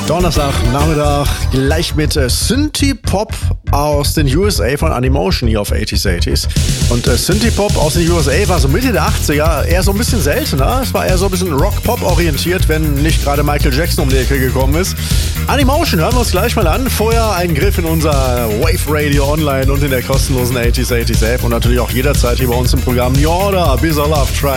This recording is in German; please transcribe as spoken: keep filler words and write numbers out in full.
Donnerstag, Nachmittag, gleich mit äh, Synthie-Pop aus den U S A von Animotion hier auf achtziger, achtziger. Und äh, Synthie-Pop aus den U S A war so Mitte der achtziger eher so ein bisschen seltener. Es war eher so ein bisschen Rock-Pop orientiert, wenn nicht gerade Michael Jackson um die Ecke gekommen ist. Animotion hören wir uns gleich mal an. Vorher ein Griff in unser Wave Radio Online und in der kostenlosen achtziger, achtziger App und natürlich auch jederzeit hier bei uns im Programm New Order, Bizarre Love Tribe.